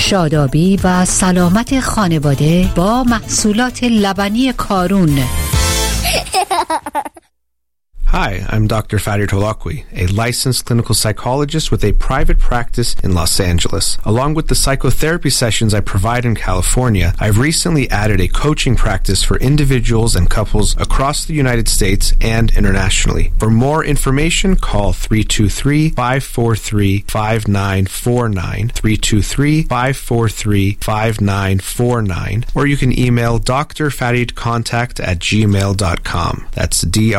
شادابی و سلامت خانواده با محصولات لبنی کارون. Hi, I'm Dr. Farid Holakwi, a licensed clinical psychologist with a private practice in Los Angeles. Along with the psychotherapy sessions I provide in California, I've recently added a coaching practice for individuals and couples across the United States and internationally. For more information, call 323-543-5949, 323-543-5949, or you can email drfaridcontact@gmail.com. That's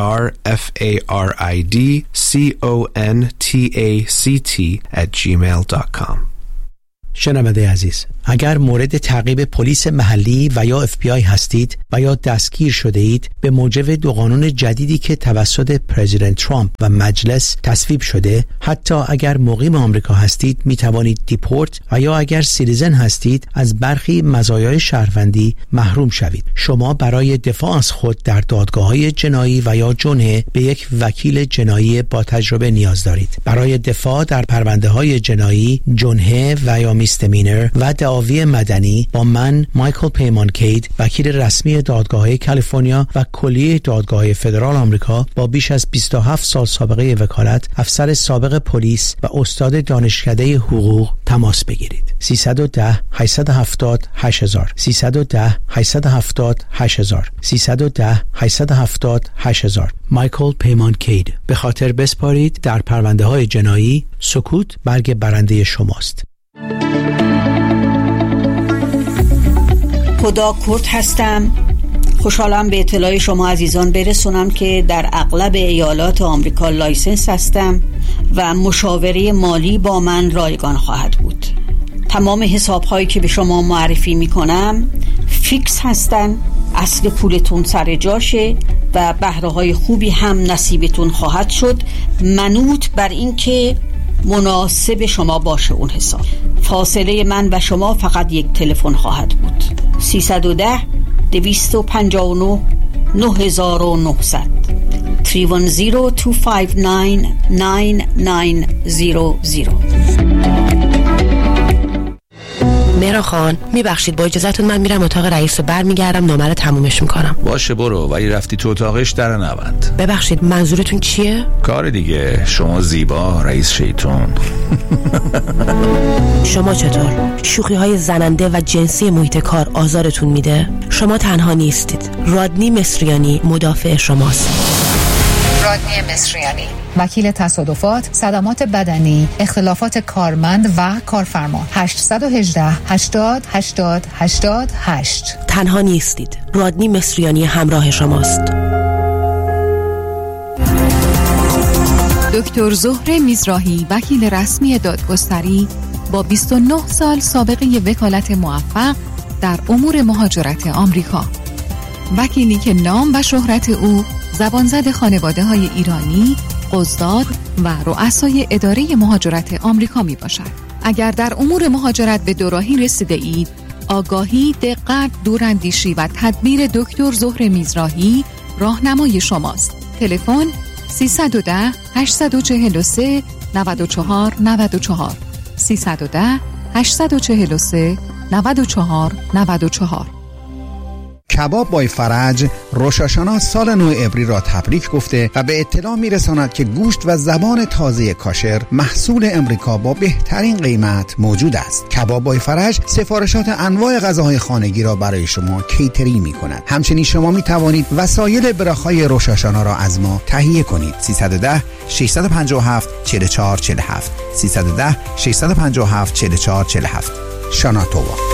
DRFARIDCONTACT@gmail.com. شنونده عزیز، اگر مورد تعقیب پلیس محلی و یا FBI هستید و یا دستگیر شده اید به موجب دو قانون جدیدی که توسط پرزیدنت ترامپ و مجلس تصویب شده، حتی اگر مقیم آمریکا هستید می توانید دیپورت و یا اگر سیتیزن هستید از برخی مزایای شهروندی محروم شوید. شما برای دفاع از خود در دادگاه‌های جنایی و یا جنحه به یک وکیل جنایی با تجربه نیاز دارید. برای دفاع در پرونده‌های جنایی، جنحه و یا میستمینر و دعاوی مدنی با من مایکل پیمانکید، وکیل رسمی دادگاه‌های کالیفرنیا و کلیه دادگاه‌های فدرال آمریکا با بیش از 27 سال سابقه وکالت، افسر سابق پلیس و استاد دانشکده حقوق تماس بگیرید. 310-870-8000 310-870-8000 310-870-8000 مایکل پیمانکید. به خاطر بسپارید در پرونده‌های جنایی، سکوت برگ برنده شماست. خدا کرد هستم. خوشحالم به اطلاع شما عزیزان برسونم که در اغلب ایالات آمریکا لایسنس هستم و مشاوره مالی با من رایگان خواهد بود. تمام حساب هایی که به شما معرفی می کنم فیکس هستن، اصل پولتون سر جاشه و بهره های خوبی هم نصیبتون خواهد شد، منوط بر این که مناسب شما باشه اون حساب. فاصله من و شما فقط یک تلفن خواهد بود. 310-259-9900 310-259-9900. مهران خان، میبخشید با اجازهتون من میرم اتاق رئیس و برمیگردم نامه رو تمومش میکنم. باشه برو، ولی رفتی تو اتاقش در نبند. ببخشید منظورتون چیه؟ کار دیگه، شما زیبا رئیس شیطون. شما چطور؟ شوخی های زننده و جنسی محیط کار آزارتون میده؟ شما تنها نیستید. رادنی مصریانی مدافع شماست. رادنی مصریانی، وکیل تصادفات، صدمات بدنی، اختلافات کارمند و کارفرما. 818-80-80-88. تنها نیستید. رادنی مصریانی همراه شماست. دکتر زهره میزراهی، وکیل رسمی دادگستری با 29 سال سابقه وکالت موفق در امور مهاجرت آمریکا. وکیلی که نام و شهرت او زبانزد خانواده‌های ایرانی، قضات و رؤسای اداره مهاجرت آمریکا می باشد. اگر در امور مهاجرت به دوراهی رسیده اید، آگاهی، دقت، دوراندیشی و تدبیر دکتر زهره میزراهی راهنمای شماست. تلفن 310-843-94-94 310-843-94-94. کباب بای فرج روشاشانا سال نو عبری را تبریک گفته و به اطلاع میرساند که گوشت و زبان تازه کاشر محصول امریکا با بهترین قیمت موجود است. کباب بای فرج سفارشات انواع غذاهای خانگی را برای شما کیترینگ می کند. همچنین شما می توانید وسایل براخای روشاشانا را از ما تهیه کنید. 310-657-4447 310-657-4447 شاناتووا.